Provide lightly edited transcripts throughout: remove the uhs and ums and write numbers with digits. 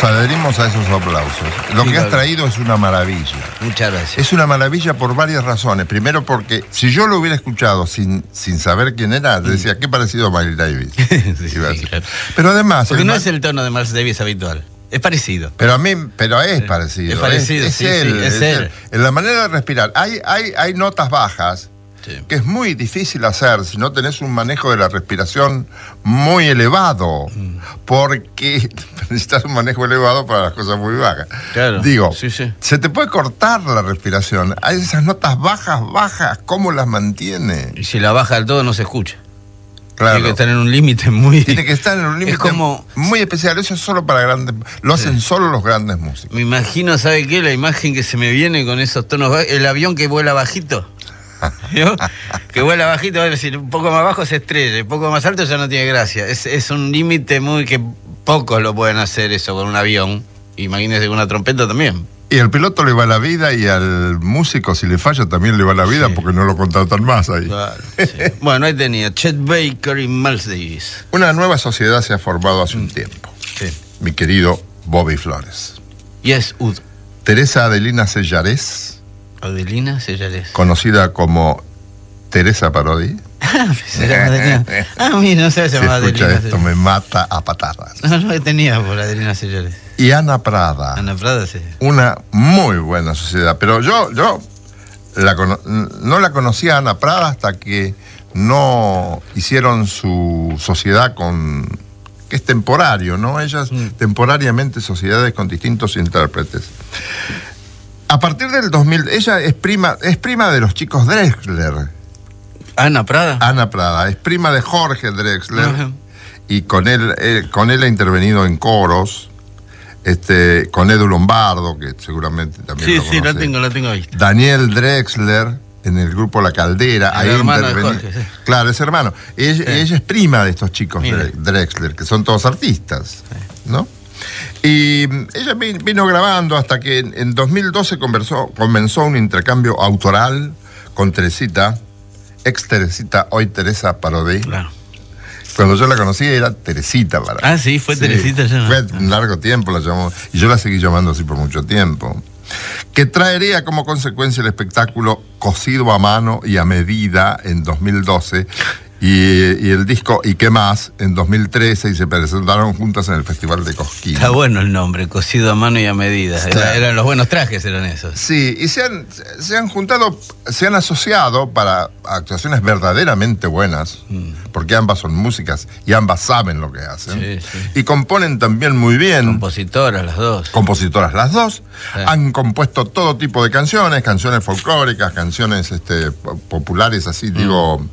Nos adherimos a esos aplausos. Lo que has traído es una maravilla. Muchas gracias. Es una maravilla por varias razones. Primero porque si yo lo hubiera escuchado sin saber quién era, decía, qué parecido a Miles Davis. Sí, claro. Pero además... Porque no es el tono de Miles Davis habitual. Es parecido. Pero es parecido. Es parecido, es él. En la manera de respirar. Hay notas bajas que es muy difícil hacer si no tenés un manejo de la respiración muy elevado. Porque necesitas un manejo elevado para las cosas muy bajas. Claro. Digo, se te puede cortar la respiración. Hay esas notas bajas, ¿cómo las mantiene? Y si la baja del todo no se escucha. Claro. Tiene que estar en un límite muy... Tiene que estar en un límite muy especial. Eso es solo para grandes... Lo hacen solo los grandes músicos. Me imagino, ¿sabe qué? La imagen que se me viene con esos tonos bajos. El avión que vuela bajito. ¿Yo? Que vuela bajito, es decir, un poco más bajo se estrella, un poco más alto ya no tiene gracia. Es un límite muy que pocos lo pueden hacer eso con un avión. Imagínese con una trompeta también. Y al piloto le va la vida y al músico, si le falla, también le va la vida porque no lo contratan más ahí. Claro, Bueno, ahí tenía Chet Baker y Miles Davis. Una nueva sociedad se ha formado hace un tiempo. Mi querido Bobby Flores. Yes, Ud. Teresa Adelina Sellarés. Adelina Sellarés. Conocida como Teresa Parodi. Mira, no se llama Adelina. Adelina. Esto me mata a patadas. No tenía por Adelina Sellarés. Y Ana Prada. Ana Prada, sí. Una muy buena sociedad. Pero yo no la conocía a Ana Prada hasta que no hicieron su sociedad que es temporario, ¿no? Ellas temporariamente sociedades con distintos intérpretes. A partir del 2000, ella es prima de los chicos Drexler. ¿Ana Prada? Ana Prada, es prima de Jorge Drexler. Y con él ha intervenido en coros. Con Edu Lombardo, que seguramente también lo conoce. Sí, la tengo vista. Daniel Drexler, en el grupo La Caldera. El hermano de Jorge, sí. Claro, es hermano. Ella es prima de estos chicos Drexler, que son todos artistas, ¿no? Y ella vino grabando hasta que en 2012 comenzó un intercambio autoral con Teresita, ex Teresita, hoy Teresa Parodi. Claro. Cuando yo la conocí era Teresita Parodi. Sí, fue Teresita ya. Fue un largo tiempo la llamó, y yo la seguí llamando así por mucho tiempo. Que traería como consecuencia el espectáculo Cosido a Mano y a Medida en 2012 y el disco ¿Y qué más? En 2013, y se presentaron juntas en el Festival de Cosquín. Está bueno el nombre, Cosido a Mano y a Medida. Eran los buenos trajes, eran esos. Sí, y se han juntado, se han asociado para actuaciones verdaderamente buenas, porque ambas son músicas y ambas saben lo que hacen. Y componen también muy bien. Compositoras las dos. Compositoras las dos. Han compuesto todo tipo de canciones folclóricas, canciones populares, así digo...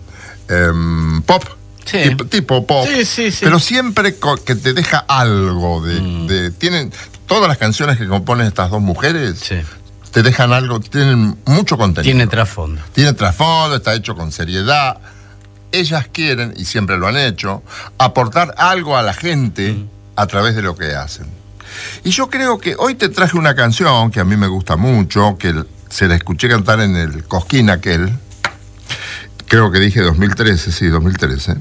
pop, tipo pop, pero siempre que te deja algo tienen todas las canciones que componen estas dos mujeres, te dejan algo, tienen mucho contenido. Tiene trasfondo, está hecho con seriedad. Ellas quieren, y siempre lo han hecho, aportar algo a la gente a través de lo que hacen. Y yo creo que hoy te traje una canción que a mí me gusta mucho, que se la escuché cantar en el Cosquín aquel. Creo que dije 2013.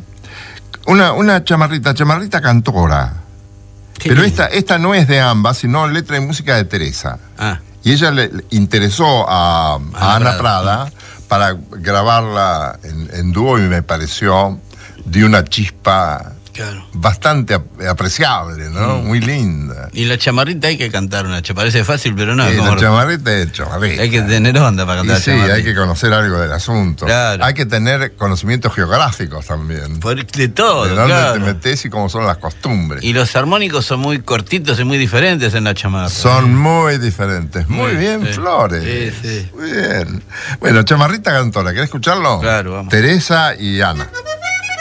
Una chamarrita cantora. Pero esta no es de ambas, sino letra y música de Teresa. Y ella le interesó a Ana Prada para grabarla en dúo, y me pareció de una chispa bastante apreciable, ¿no? Muy linda. Y la chamarrita hay que cantar parece fácil, pero no. La chamarrita es chamarrita. Hay que tener onda para cantar chamarrita. Hay que conocer algo del asunto. Claro. Hay que tener conocimientos geográficos también. De todo, de dónde te metés y cómo son las costumbres. Y los armónicos son muy cortitos y muy diferentes en la chamarra. Son muy diferentes. Muy bien, Flores. Sí. Muy bien. Bueno, chamarrita cantora, ¿querés escucharlo? Claro, vamos. Teresa y Ana.